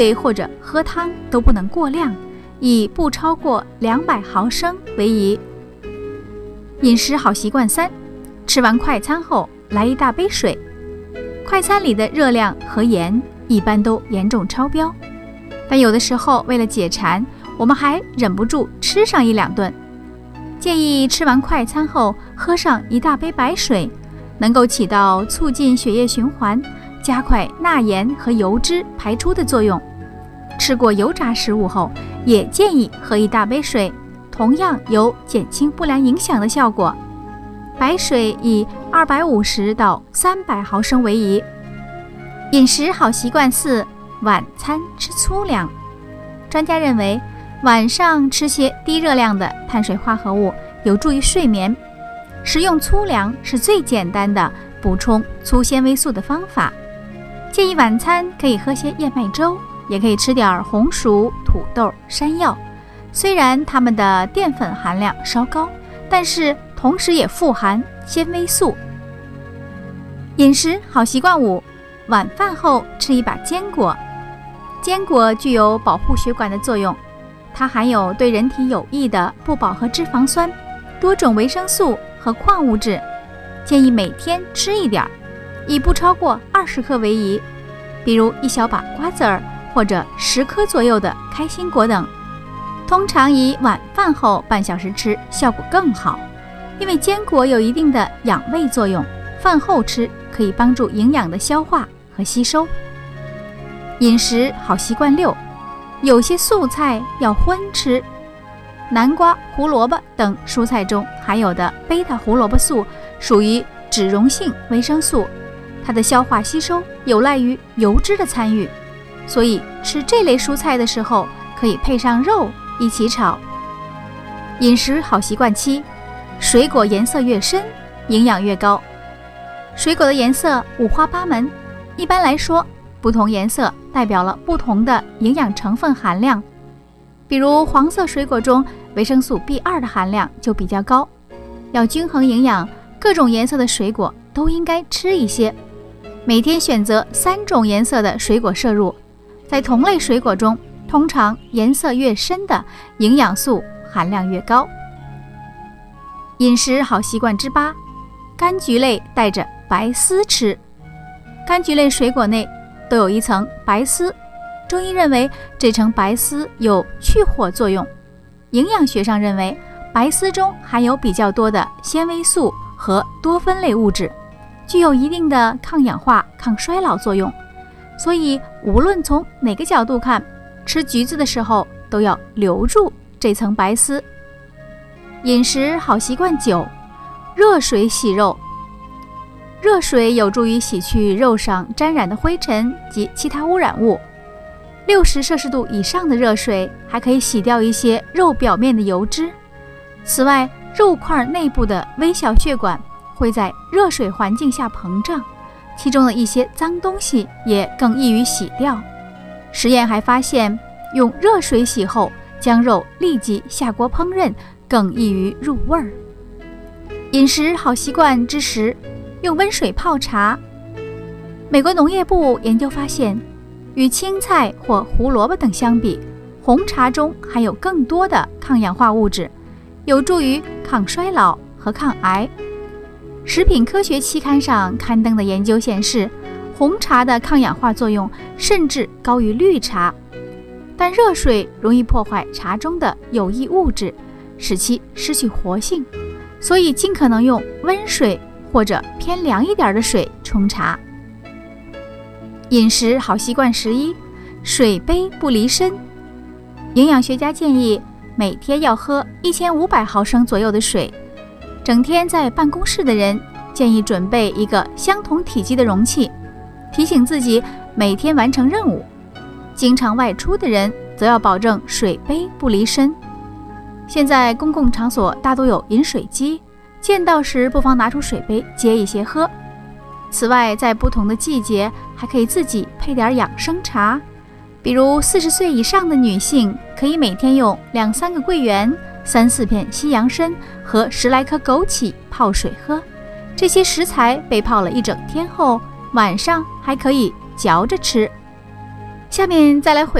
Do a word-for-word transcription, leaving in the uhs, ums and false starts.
水或者喝汤都不能过量，以不超过两百毫升为宜。饮食好习惯三，吃完快餐后来一大杯水。快餐里的热量和盐一般都严重超标，但有的时候为了解馋，我们还忍不住吃上一两顿。建议吃完快餐后喝上一大杯白水，能够起到促进血液循环，加快钠盐和油脂排出的作用。吃过油炸食物后，也建议喝一大杯水，同样有减轻不良影响的效果。白水以二百五十到三百毫升为宜。饮食好习惯四，晚餐吃粗粮。专家认为，晚上吃些低热量的碳水化合物有助于睡眠。食用粗粮是最简单的补充粗纤维素的方法。建议晚餐可以喝些燕麦粥，也可以吃点红薯、土豆、山药。虽然它们的淀粉含量稍高，但是同时也富含纤维素。饮食好习惯五，晚饭后吃一把坚果。坚果具有保护血管的作用，它含有对人体有益的不饱和脂肪酸、多种维生素和矿物质，建议每天吃一点，以不超过二十克为宜，比如一小把瓜子儿或者十颗左右的开心果等。通常以晚饭后半小时吃效果更好，因为坚果有一定的养胃作用，饭后吃可以帮助营养的消化和吸收。饮食好习惯六，有些素菜要荤吃。南瓜、胡萝卜等蔬菜中含有的贝塔胡萝卜素属于脂溶性维生素，它的消化吸收有赖于油脂的参与，所以吃这类蔬菜的时候可以配上肉一起炒。饮食好习惯七，水果颜色越深，营养越高。水果的颜色五花八门，一般来说，不同颜色代表了不同的营养成分含量。比如黄色水果中维生素 B 二 的含量就比较高。要均衡营养，各种颜色的水果都应该吃一些。每天选择三种颜色的水果摄入，在同类水果中，通常颜色越深的营养素含量越高。饮食好习惯之八，柑橘类带着白丝吃。柑橘类水果内都有一层白丝，中医认为这层白丝有去火作用。营养学上认为，白丝中含有比较多的纤维素和多酚类物质，具有一定的抗氧化、抗衰老作用。所以无论从哪个角度看，吃橘子的时候都要留住这层白丝。饮食好习惯九，热水洗肉。热水有助于洗去肉上沾染的灰尘及其他污染物。六十摄氏度以上的热水还可以洗掉一些肉表面的油脂。此外，肉块内部的微小血管会在热水环境下膨胀，其中的一些脏东西也更易于洗掉。实验还发现，用热水洗后将肉立即下锅烹饪，更易于入味儿。饮食好习惯之十，用温水泡茶。美国农业部研究发现，与青菜或胡萝卜等相比，红茶中含有更多的抗氧化物质，有助于抗衰老和抗癌。食品科学期刊上刊登的研究显示，红茶的抗氧化作用甚至高于绿茶，但热水容易破坏茶中的有益物质，使其失去活性，所以尽可能用温水或者偏凉一点的水冲茶。饮食好习惯十一，水杯不离身。营养学家建议每天要喝一千五百毫升左右的水。整天在办公室的人建议准备一个相同体积的容器，提醒自己每天完成任务。经常外出的人则要保证水杯不离身。现在公共场所大多有饮水机，见到时不妨拿出水杯接一些喝。此外，在不同的季节还可以自己配点养生茶，比如四十岁以上的女性可以每天用两三个桂圆、三四片西洋参和十来颗枸杞泡水喝。这些食材被泡了一整天后，晚上还可以嚼着吃。 下面再来回